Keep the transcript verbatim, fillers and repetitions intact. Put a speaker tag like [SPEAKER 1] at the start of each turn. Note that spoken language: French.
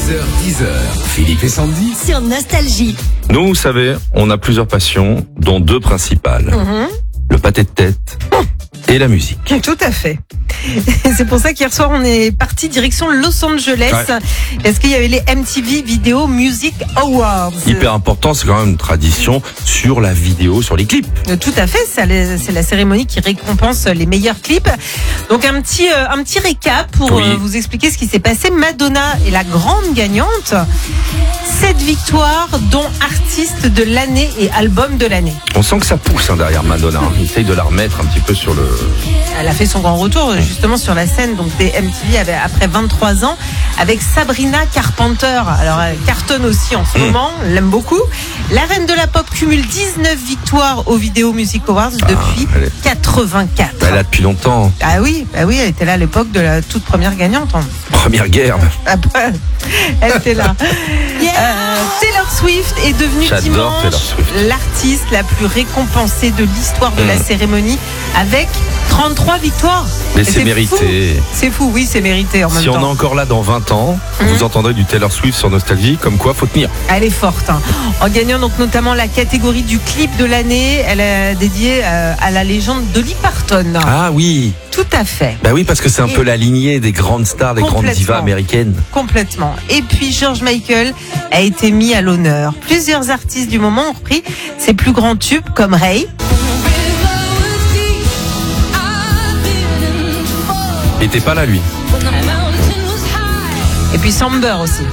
[SPEAKER 1] six heures dix, Philippe et Sandy
[SPEAKER 2] sur Nostalgie.
[SPEAKER 3] Nous, vous savez, on a plusieurs passions, dont deux principales.
[SPEAKER 4] Mmh.
[SPEAKER 3] Le pâté de tête et la musique.
[SPEAKER 4] Tout à fait. C'est pour ça qu'hier soir, on est parti direction Los Angeles.
[SPEAKER 3] Ouais.
[SPEAKER 4] Parce qu'il y avait les M T V Video Music Awards.
[SPEAKER 3] Hyper important, c'est quand même une tradition sur la vidéo, sur les clips.
[SPEAKER 4] Tout à fait, c'est la cérémonie qui récompense les meilleurs clips. Donc un petit, euh, un petit récap pour
[SPEAKER 3] Oui.
[SPEAKER 4] euh, vous expliquer ce qui s'est passé. Madonna est la grande gagnante. Sept victoires, dont artiste de l'année et album de l'année.
[SPEAKER 3] On sent que ça pousse hein, derrière Madonna. Hein. Il essaye de la remettre un petit peu sur le...
[SPEAKER 4] Elle a fait son grand retour justement sur la scène donc des M T V après vingt-trois ans avec Sabrina Carpenter. Alors elle cartonne aussi en ce
[SPEAKER 3] mmh.
[SPEAKER 4] moment, on l'aime beaucoup. La reine de la pop cumule dix-neuf victoires aux Video Music Awards
[SPEAKER 3] Ah,
[SPEAKER 4] depuis
[SPEAKER 3] elle est-
[SPEAKER 4] quatre-vingt-quatre.
[SPEAKER 3] Elle est là depuis longtemps.
[SPEAKER 4] Ah oui, bah oui, elle était là à l'époque de la toute première gagnante. hein.
[SPEAKER 3] Première guerre.
[SPEAKER 4] Après, elle était là. Euh, Taylor Swift est devenue
[SPEAKER 3] J'adore
[SPEAKER 4] dimanche
[SPEAKER 3] Taylor Swift.
[SPEAKER 4] l'artiste la plus récompensée de l'histoire de
[SPEAKER 3] Mmh.
[SPEAKER 4] la cérémonie avec trente-trois victoires.
[SPEAKER 3] Mais
[SPEAKER 4] Et
[SPEAKER 3] c'est mérité.
[SPEAKER 4] fou. C'est fou, oui, c'est mérité en même
[SPEAKER 3] Si on est
[SPEAKER 4] temps.
[SPEAKER 3] encore là dans vingt ans,
[SPEAKER 4] Mmh.
[SPEAKER 3] vous entendrez du Taylor Swift sur Nostalgie, comme quoi faut tenir.
[SPEAKER 4] Elle est forte. hein. En gagnant donc notamment la catégorie du clip de l'année, elle est dédiée euh, à la légende Dolly Parton.
[SPEAKER 3] Ah oui,
[SPEAKER 4] Tout à fait.
[SPEAKER 3] bah oui, parce que c'est un
[SPEAKER 4] Et-
[SPEAKER 3] peu la lignée des grandes stars, des grandes
[SPEAKER 4] Complètement.
[SPEAKER 3] divas américaines.
[SPEAKER 4] Complètement. Et puis George Michael a été mis à l'honneur. Plusieurs artistes du moment ont repris ses plus grands tubes comme Ray.
[SPEAKER 3] Il était pas là lui.
[SPEAKER 4] Et puis Samber aussi.